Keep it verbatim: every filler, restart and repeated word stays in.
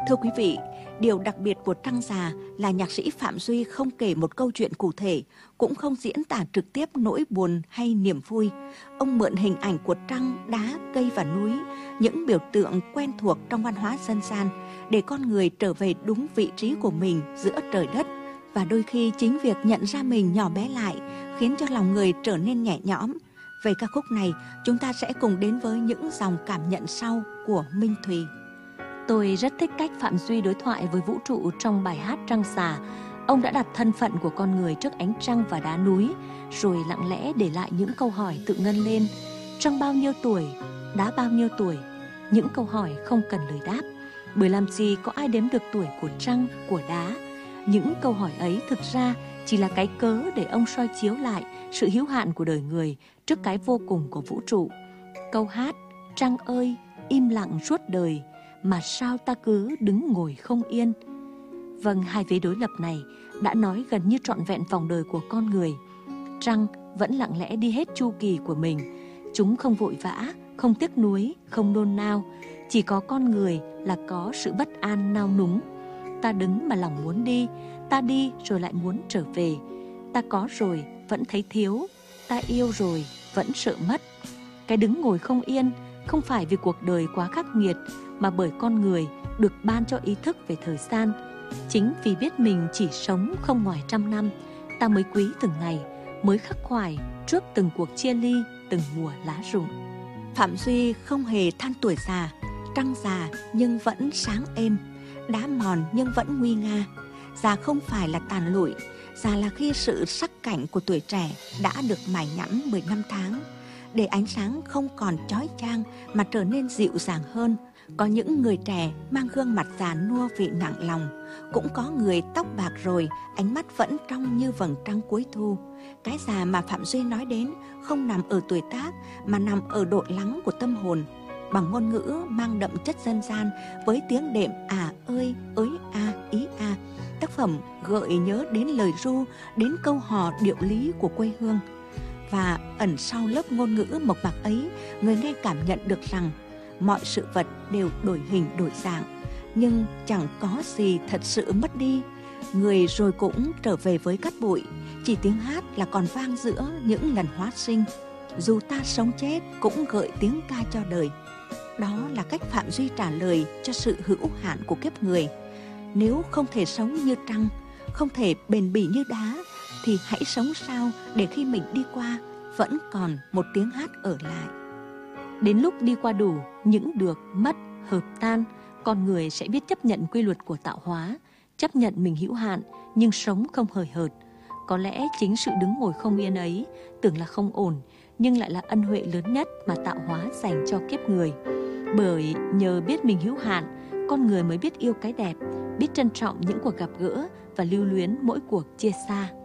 Thưa quý vị, điều đặc biệt của Trăng Già là nhạc sĩ Phạm Duy không kể một câu chuyện cụ thể, cũng không diễn tả trực tiếp nỗi buồn hay niềm vui. Ông mượn hình ảnh của trăng, đá, cây và núi, những biểu tượng quen thuộc trong văn hóa dân gian, để con người trở về đúng vị trí của mình giữa trời đất. Và đôi khi chính việc nhận ra mình nhỏ bé lại khiến cho lòng người trở nên nhẹ nhõm. Về ca khúc này, chúng ta sẽ cùng đến với những dòng cảm nhận sau của Minh Thùy. Tôi rất thích cách Phạm Duy đối thoại với vũ trụ trong bài hát Trăng Già. Ông đã đặt thân phận của con người trước ánh trăng và đá núi, rồi lặng lẽ để lại những câu hỏi tự ngân lên. Trăng bao nhiêu tuổi? Đá bao nhiêu tuổi? Những câu hỏi không cần lời đáp, bởi làm gì có ai đếm được tuổi của trăng, của đá. Những câu hỏi ấy thực ra chỉ là cái cớ để ông soi chiếu lại sự hữu hạn của đời người trước cái vô cùng của vũ trụ. Câu hát Trăng ơi, im lặng suốt đời, mà sao ta cứ đứng ngồi không yên. Vâng, hai vế đối lập này đã nói gần như trọn vẹn vòng đời của con người. Trăng vẫn lặng lẽ đi hết chu kỳ của mình. Chúng không vội vã, không tiếc nuối, không nôn nao. Chỉ có con người là có sự bất an nao núng. Ta đứng mà lòng muốn đi, ta đi rồi lại muốn trở về. Ta có rồi vẫn thấy thiếu, ta yêu rồi vẫn sợ mất. Cái đứng ngồi không yên không phải vì cuộc đời quá khắc nghiệt, mà bởi con người được ban cho ý thức về thời gian. Chính vì biết mình chỉ sống không ngoài trăm năm, ta mới quý từng ngày, mới khắc khoải trước từng cuộc chia ly, từng mùa lá rụng. Phạm Duy không hề than tuổi già, trăng già nhưng vẫn sáng êm, đá mòn nhưng vẫn nguy nga. Già không phải là tàn lụi, già là khi sự sắc cảnh của tuổi trẻ đã được mài nhẵn mười năm tháng, để ánh sáng không còn chói chang mà trở nên dịu dàng hơn. Có những người trẻ mang gương mặt già nua vì nặng lòng, cũng có người tóc bạc rồi, ánh mắt vẫn trong như vầng trăng cuối thu. Cái già mà Phạm Duy nói đến không nằm ở tuổi tác, mà nằm ở độ lắng của tâm hồn. Bằng ngôn ngữ mang đậm chất dân gian, với tiếng đệm à ơi, ới a, ý a, tác phẩm gợi nhớ đến lời ru, đến câu hò điệu lý của quê hương. Và ẩn sau lớp ngôn ngữ mộc mạc ấy, người nghe cảm nhận được rằng mọi sự vật đều đổi hình đổi dạng, nhưng chẳng có gì thật sự mất đi. Người rồi cũng trở về với cát bụi, chỉ tiếng hát là còn vang giữa những lần hóa sinh. Dù ta sống chết cũng gợi tiếng ca cho đời. Đó là cách Phạm Duy trả lời cho sự hữu hạn của kiếp người. Nếu không thể sống như trăng, không thể bền bỉ như đá, thì hãy sống sao để khi mình đi qua vẫn còn một tiếng hát ở lại. Đến lúc đi qua đủ những được, mất, hợp tan, con người sẽ biết chấp nhận quy luật của tạo hóa, chấp nhận mình hữu hạn nhưng sống không hời hợt. Có lẽ chính sự đứng ngồi không yên ấy tưởng là không ổn, nhưng lại là ân huệ lớn nhất mà tạo hóa dành cho kiếp người. Bởi nhờ biết mình hữu hạn, con người mới biết yêu cái đẹp, biết trân trọng những cuộc gặp gỡ và lưu luyến mỗi cuộc chia xa.